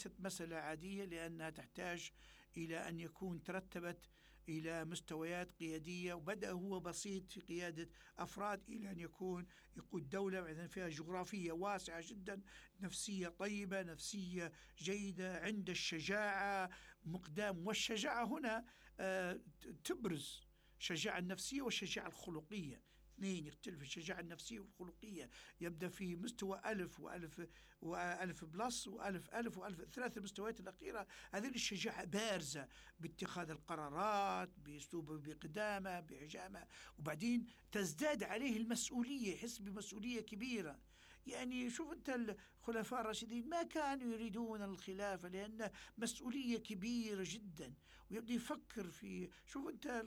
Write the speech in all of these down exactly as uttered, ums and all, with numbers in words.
ليست مسألة عادية، لأنها تحتاج إلى أن يكون ترتبت إلى مستويات قيادية، وبدأ هو بسيط في قيادة أفراد إلى أن يكون يقود دولة بعدين فيها جغرافية واسعة جدا، نفسية طيبة، نفسية جيدة، عند الشجاعة مقدام. والشجاعة هنا آه تبرز الشجاعة النفسية والشجاعة الخلقية، اثنين يختلف. الشجاعة النفسية والخلقية يبدأ في مستوى ألف وألف وألف بلس وألف ألف وألف، ثلاث المستويات الأخيرة هذه الشجاعة بارزة باتخاذ القرارات، بأسلوبه، بقدامه، بعجامه. وبعدين تزداد عليه المسؤولية، يحس بمسؤولية كبيرة. يعني شوف أنت الخلفاء الراشدين ما كانوا يريدون الخلافة لأن مسؤولية كبيرة جدا، ويبدأ يفكر في، شوف أنت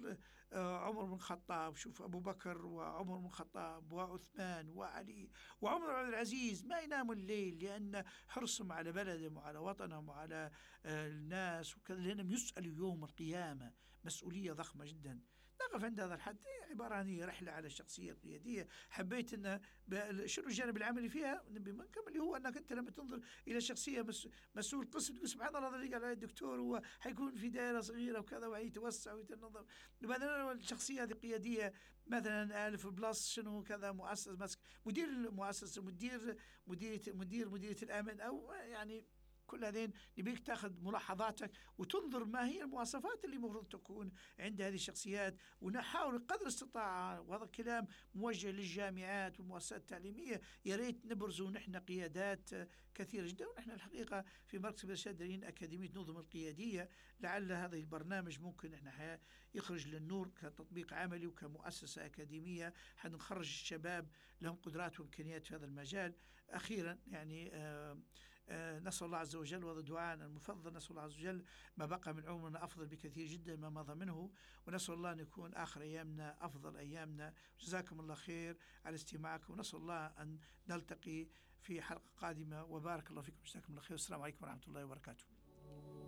عمر بن الخطاب، شوف أبو بكر وعمر بن الخطاب وعثمان وعلي وعمر بن عبد العزيز، ما يناموا الليل لأن حرصهم على بلدهم وعلى وطنهم وعلى الناس وكذا، لأنهم يسألوا يوم القيامة، مسؤولية ضخمة جدا. نقف عند هذا الحد. عبارة عن رحلة على الشخصية القيادية، حبيت أن شنو الجانب العملي فيها نبي منكمل، هو أنك أنت لما تنظر إلى شخصية مسؤول قسم تقول سبحان الله الذي قال عليه الدكتور، هو حيكون في دائرة صغيرة وكذا ويتوسع ويتنظم. وبعدين الشخصية هذه قيادية، مثلا ألف بلس شنو كذا، مؤسس مسك مدير المؤسسة، مدير مديرية مدير مديرية الأمن، أو يعني كل هذين نبيك تأخذ ملاحظاتك وتنظر ما هي المواصفات اللي المفروض تكون عند هذه الشخصيات، ونحاول قدر الاستطاعة، وهذا الكلام موجه للجامعات والمؤسسات التعليمية، يا ريت نبرزوا نحن قيادات كثيرة جدا. ونحن الحقيقة في مركز الإرشاد الديني أكاديمية نظم القيادية، لعل هذا البرنامج ممكن نحن يخرج للنور كتطبيق عملي وكمؤسسة أكاديمية، حنخرج الشباب لهم قدرات وإمكانيات في هذا المجال. أخيرا يعني آه آه نسأل الله عز وجل، وهذا دعاءنا المفضل، نسأل الله عز وجل ما بقى من عمرنا أفضل بكثير جدا ما مضى منه، ونسأل الله أن يكون آخر أيامنا أفضل أيامنا. جزاكم الله خير على استماعكم، ونسأل الله أن نلتقي في حلقة قادمة، وبارك الله فيكم. جزاكم الله خير، والسلام عليكم ورحمة الله وبركاته.